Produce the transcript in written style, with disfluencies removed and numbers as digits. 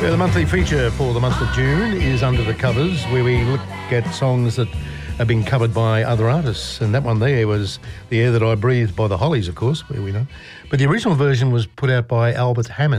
Well, the monthly feature for the month of June is Under the Covers, where we look at songs that have been covered by other artists. And that one there was The Air That I Breathe by the Hollies, of course, where we know. But the original version was put out by Albert Hammond.